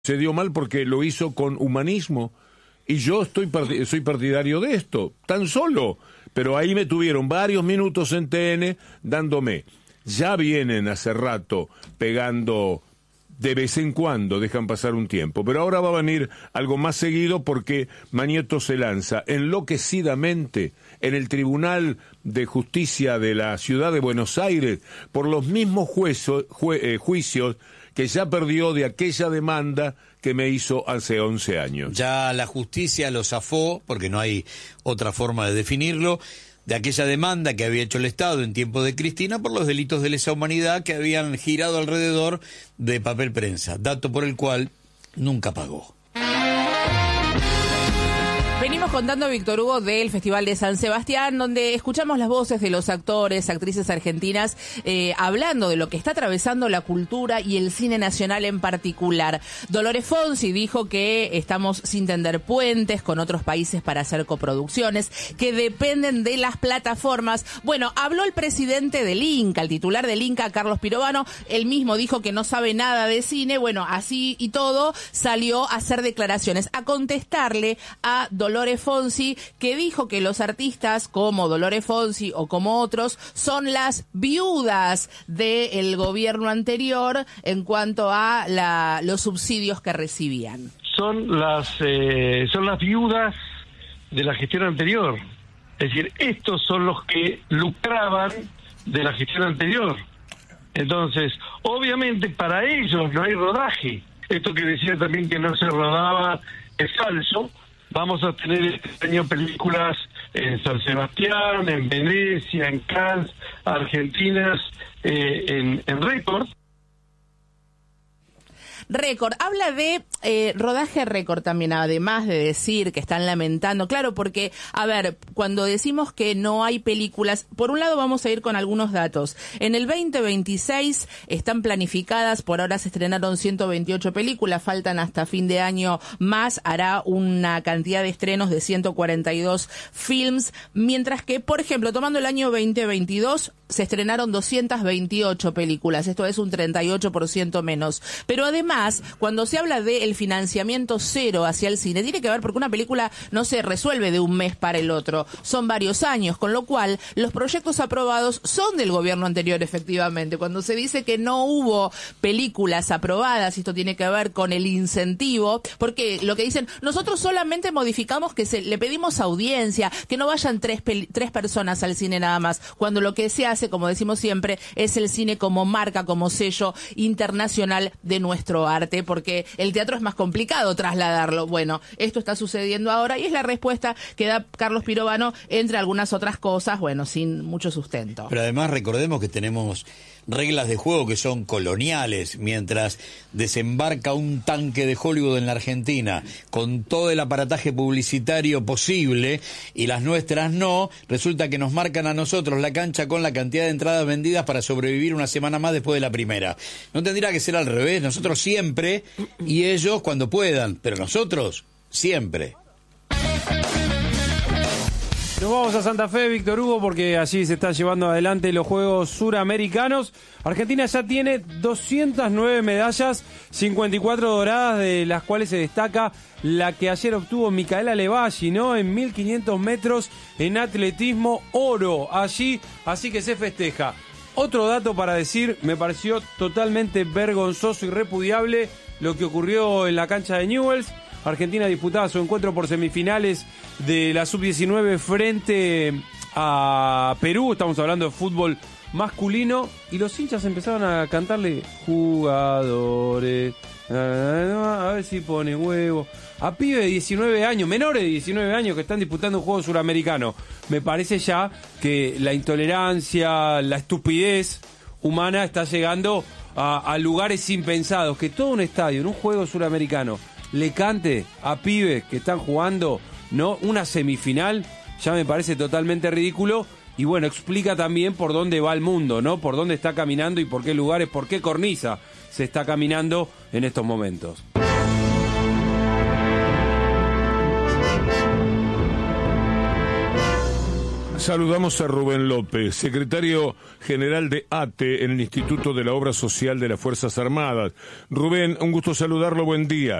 se dio mal porque lo hizo con humanismo, y yo soy partidario de esto, tan solo, pero ahí me tuvieron varios minutos en TN dándome, ya vienen hace rato pegando de vez en cuando, dejan pasar un tiempo, pero ahora va a venir algo más seguido porque Mañeto se lanza enloquecidamente en el Tribunal de Justicia de la Ciudad de Buenos Aires por los mismos juicios que ya perdió de aquella demanda que me hizo hace 11 años. Ya la justicia lo zafó, porque no hay otra forma de definirlo, de aquella demanda que había hecho el Estado en tiempo de Cristina por los delitos de lesa humanidad que habían girado alrededor de Papel Prensa, dato por el cual nunca pagó. Venimos contando, Víctor Hugo, del Festival de San Sebastián, donde escuchamos las voces de los actores, actrices argentinas, hablando de lo que está atravesando la cultura y el cine nacional en particular. Dolores Fonsi dijo que estamos sin tender puentes con otros países para hacer coproducciones, que dependen de las plataformas. Bueno, habló el presidente del Inca, el titular del Inca, Carlos Pirovano, él mismo dijo que no sabe nada de cine. Bueno, así y todo, salió a hacer declaraciones, a contestarle a Dolores Fonsi, que dijo que los artistas como Dolores Fonsi o como otros son las viudas del gobierno anterior en cuanto a los subsidios que recibían. Son las viudas de la gestión anterior. Es decir, estos son los que lucraban de la gestión anterior. Entonces, obviamente para ellos no hay rodaje. Esto que decía también que no se rodaba es falso. Vamos a tener este año películas en San Sebastián, en Venecia, en Cannes, argentinas, en récord. Récord, habla de rodaje récord también, además de decir que están lamentando, claro, porque, a ver, cuando decimos que no hay películas, por un lado vamos a ir con algunos datos. En el 2026 están planificadas, por ahora se estrenaron 128 películas, faltan hasta fin de año más, hará una cantidad de estrenos de 142 films, mientras que, por ejemplo, tomando el año 2022, se estrenaron 228 películas, esto es un 38% menos, pero además, cuando se habla del financiamiento cero hacia el cine, tiene que ver porque una película no se resuelve de un mes para el otro, son varios años, con lo cual los proyectos aprobados son del gobierno anterior, efectivamente. Cuando se dice que no hubo películas aprobadas, esto tiene que ver con el incentivo, porque lo que dicen, nosotros solamente modificamos que le pedimos audiencia, que no vayan tres personas al cine nada más, cuando lo que se hace, como decimos siempre, es el cine como marca, como sello internacional de nuestro arte, porque el teatro es más complicado trasladarlo. Bueno, esto está sucediendo ahora y es la respuesta que da Carlos Pirovano, entre algunas otras cosas, bueno, sin mucho sustento. Pero además recordemos que tenemos reglas de juego que son coloniales. Mientras desembarca un tanque de Hollywood en la Argentina con todo el aparataje publicitario posible y las nuestras no, resulta que nos marcan a nosotros la cancha con la cantidad de entradas vendidas para sobrevivir una semana más después de la primera. No tendría que ser al revés, nosotros siempre y ellos cuando puedan, pero nosotros siempre. Nos vamos a Santa Fe, Víctor Hugo, porque allí se están llevando adelante los Juegos Suramericanos. Argentina ya tiene 209 medallas, 54 doradas, de las cuales se destaca la que ayer obtuvo Micaela Levalli, ¿no? En 1500 metros en atletismo, oro allí, así que se festeja. Otro dato para decir, me pareció totalmente vergonzoso y repudiable lo que ocurrió en la cancha de Newell's. Argentina disputaba su encuentro por semifinales de la Sub-19 frente a Perú. Estamos hablando de fútbol masculino. Y los hinchas empezaron a cantarle jugadores, a ver si pone huevo. A pibes de 19 años, menores de 19 años que están disputando un juego suramericano. Me parece ya que la intolerancia, la estupidez humana está llegando a lugares impensados. Que todo un estadio, en un juego suramericano, le cante a pibes que están jugando, ¿no?, una semifinal, ya me parece totalmente ridículo. Y bueno, explica también por dónde va el mundo, ¿no? Por dónde está caminando y por qué lugares, por qué cornisa se está caminando en estos momentos. Saludamos a Rubén López, secretario general de ATE en el Instituto de la Obra Social de las Fuerzas Armadas. Rubén, un gusto saludarlo, buen día.